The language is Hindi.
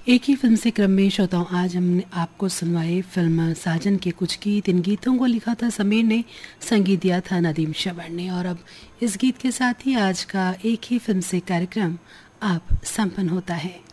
एक ही फिल्म से क्रम में श्रोताओं आज हमने आपको सुनवाए फिल्म साजन के कुछ गीत। इन गीतों को लिखा था समीर ने, संगीत दिया था नदीम श्रवण ने। और अब इस गीत के साथ ही आज का एक ही फिल्म से कार्यक्रम अब संपन्न होता है।